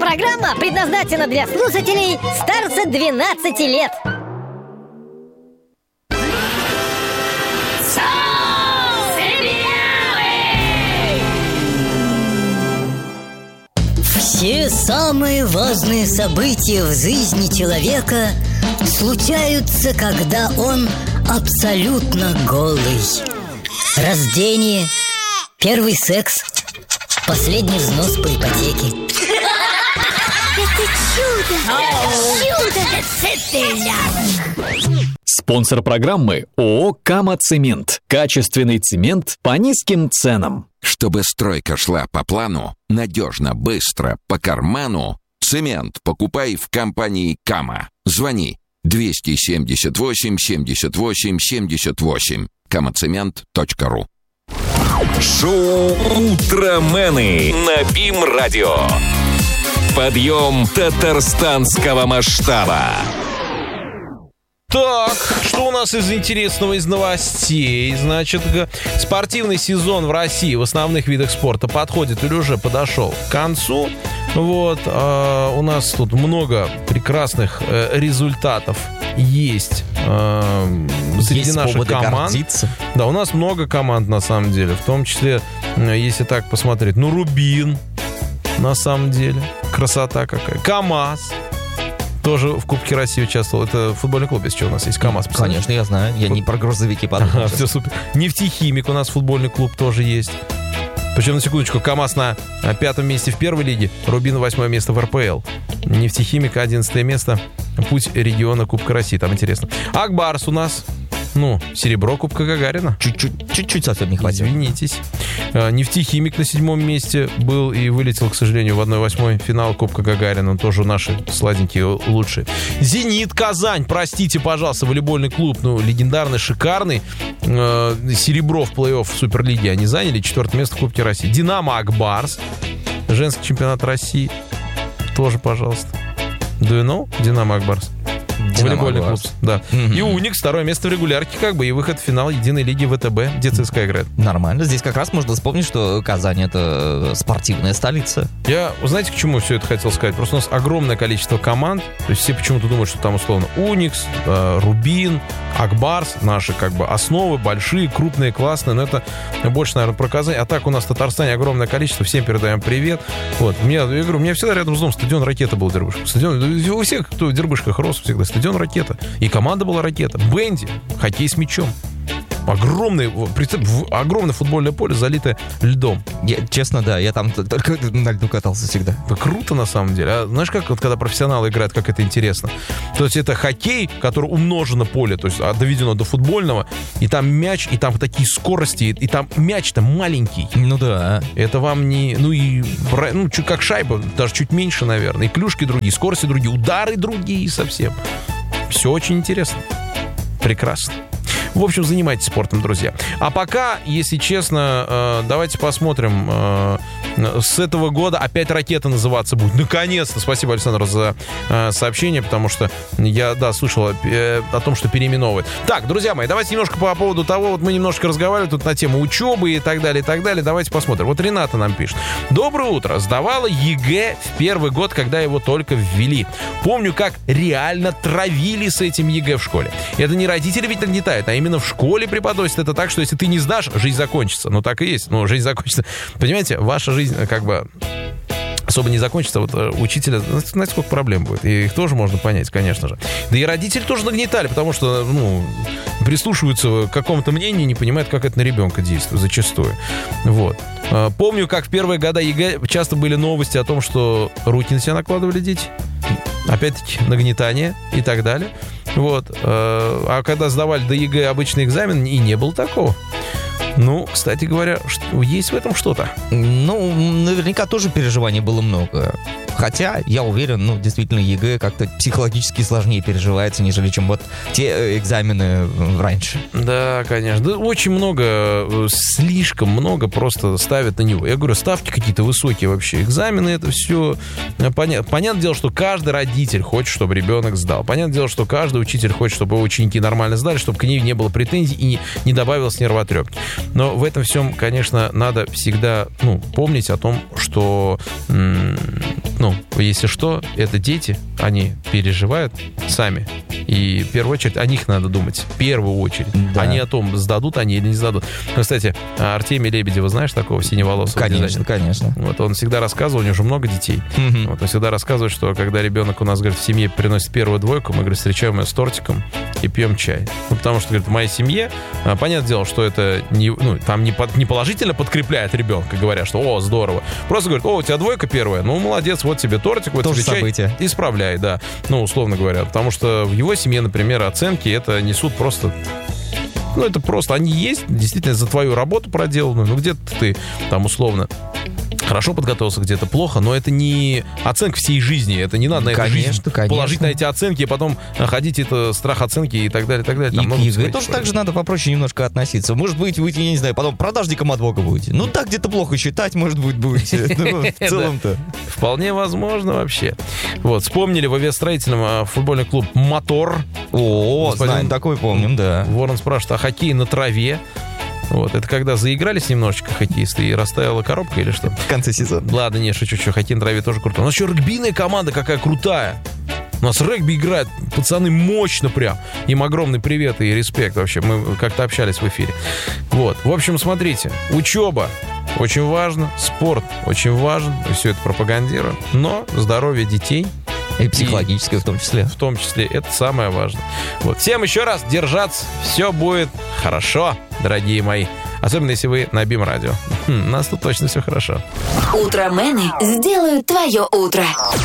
программа предназначена для слушателей старше 12 лет. Все самые важные события в жизни человека случаются, когда он абсолютно голый. Рождение, первый секс, последний взнос по ипотеке. Это чудо! Спонсор программы ООО «Кама-Цемент». Качественный цемент по низким ценам. Чтобы стройка шла по плану, надежно, быстро, по карману, цемент покупай в компании «Кама». Звони 278 78 78. kamacement.ru. Шоу «Утромены» на БИМ-радио. Подъем татарстанского масштаба. Так, что у нас из интересного, из новостей? Значит, спортивный сезон в России в основных видах спорта подходит или уже подошел к концу. Вот, у нас тут много прекрасных результатов есть среди есть наших команд. Гордиться. Да, у нас много команд на самом деле, в том числе, если так посмотреть, ну, Рубин, на самом деле, красота какая. КамАЗ. Тоже в Кубке России участвовал. Это футбольный клуб, если что, у нас есть КамАЗ. Конечно, я знаю. Я не про грузовики подумал. Все супер. Нефтехимик у нас футбольный клуб тоже есть. Причем, на секундочку, КамАЗ на 5-м месте в первой лиге, Рубин 8-е место в РПЛ. Нефтехимик 11-е место. Путь региона Кубка России. Там интересно. Акбарс у нас, ну, серебро Кубка Гагарина. Чуть-чуть совсем не хватило. Извинитесь. Нефтехимик на 7-м месте был и вылетел, к сожалению, в 1/8 финал Кубка Гагарина. Тоже наши сладенькие лучшие. Зенит Казань, простите, пожалуйста, волейбольный клуб, ну, легендарный, шикарный. Серебро в плей-офф в Суперлиге они заняли. 4-е место в Кубке России. Динамо Акбарс, женский чемпионат России. Тоже, пожалуйста. Do you know? Динамо Акбарс. Волейбольный клуб, да. И Уникс, 2-е место в регулярке, как бы, и выход в финал единой лиги ВТБ, где ЦСКА играет. Нормально. Здесь как раз можно вспомнить, что Казань — это спортивная столица. Я, знаете, к чему все это хотел сказать? Просто у нас огромное количество команд, то есть все почему-то думают, что там условно Уникс, Рубин, Акбарс, наши как бы основы, большие, крупные, классные, но это больше, наверное, про Казань. А так у нас в Татарстане огромное количество, всем передаем привет. Вот, я говорю, у меня всегда рядом с домом стадион «Ракета» был в Дербышках. Стадион, у всех, кто в Дербышках рос, всегда стадион «Ракета». И команда была «Ракета». Бенди, хоккей с мячом. Огромное футбольное поле, залитое льдом. Честно, да, я там только на льду катался всегда. Это круто, на самом деле. А знаешь, как вот когда профессионалы играют, как это интересно? То есть это хоккей, который умножено поле, то есть доведено до футбольного, и там мяч, и там такие скорости, и там мяч-то маленький. Ну да. Это вам не... как шайба, даже чуть меньше, наверное. И клюшки другие, скорости другие, удары другие совсем. Все очень интересно. Прекрасно. В общем, занимайтесь спортом, друзья. А пока, если честно, давайте посмотрим. С этого года опять «Ракета» называться будет. Наконец-то! Спасибо, Александр, за сообщение, потому что я, слышал о том, что переименовывают. Так, друзья мои, давайте немножко по поводу того, вот мы немножко разговаривали тут на тему учебы и так далее, и так далее. Давайте посмотрим. Вот Рената нам пишет. Доброе утро. Сдавала ЕГЭ в первый год, когда его только ввели. Помню, как реально травили с этим ЕГЭ в школе. Это не родители ведь нагнетают, а именно в школе преподносят это так, что если ты не сдашь, жизнь закончится. Ну, так и есть. Ну, жизнь закончится. Понимаете, ваша жизнь как бы особо не закончится. Вот учителя, знаете, сколько проблем будет. И их тоже можно понять, конечно же. Да и родители тоже нагнетали, потому что, прислушиваются к какому-то мнению, не понимают, как это на ребенка действует зачастую. Вот. Помню, как в первые года ЕГЭ часто были новости о том, что руки на себя накладывали дети. Опять-таки, нагнетание и так далее. Вот. А когда сдавали до ЕГЭ обычный экзамен, и не было такого. Ну, кстати говоря, есть в этом что-то. Ну, наверняка тоже переживаний было много. Хотя, я уверен, действительно, ЕГЭ как-то психологически сложнее переживается, нежели чем вот те экзамены раньше. Да, конечно. Да, очень много, слишком много просто ставят на него. Я говорю, ставки какие-то высокие вообще. Экзамены, это все понятно. Понятное дело, что каждый родитель хочет, чтобы ребенок сдал. Понятное дело, что каждый учитель хочет, чтобы его ученики нормально сдали, чтобы к ним не было претензий и не добавилось нервотрепки. Но в этом всем, конечно, надо всегда помнить о том, что Ну, если что, это дети, они переживают сами. И в первую очередь о них надо думать. В первую очередь. Да. А не о том, сдадут они или не сдадут. Ну, кстати, Артемия Лебедева, знаешь такого синеволосого Конечно, дизайнера? конечно. Вот, он всегда рассказывал, у него же много детей. Вот, он всегда рассказывает, что когда ребенок у нас, говорит, в семье приносит первую двойку, мы, говорит, встречаем ее с тортиком и пьем чай. Ну, потому что, говорит, в моей семье, понятное дело, что это не, ну, там не положительно подкрепляет ребенка, говоря, что «О, здорово». Просто говорит: «О, у тебя двойка первая, ну, молодец, вот тебе тортик, вот тоже тебе чай». событие. Исправляй, да. Ну, условно говоря. Потому что в его семье, например, оценки это несут просто... Ну, это просто... Они есть, действительно, за твою работу проделанную. Ну, где-то ты там условно хорошо подготовился, где-то плохо, но это не оценка всей жизни. Это не надо на эту жизнь положить на эти оценки, и потом ходить, это страх оценки и так далее, и так далее. Там и к ЕГЭ тоже так же надо попроще немножко относиться. Может быть, вы, я не знаю, потом продажником адвока будете. Ну, так где-то плохо считать, может быть, будете. В целом-то. Вполне возможно вообще. Вот, вспомнили в авиастроительном футбольный клуб «Мотор». О, знаем, такой помним, да. Ворон спрашивает: а хоккей на траве? Вот, это когда заигрались немножечко хоккеисты и растаяла коробка или что? В конце сезона. Ладно, не, шучу, хоккей на траве тоже круто. У нас еще регбийная команда какая крутая. У нас регби играет, пацаны, мощно прям. Им огромный привет и респект вообще. Мы как-то общались в эфире. Вот, в общем, смотрите, учеба очень важно, спорт очень важен, мы все это пропагандируем, но здоровье детей... И психологическое в том числе. В том числе, это самое важное. Вот. Всем еще раз держаться, все будет хорошо, дорогие мои. Особенно, если вы на БИМ радио. У нас тут точно все хорошо. Утромены сделают твое утро.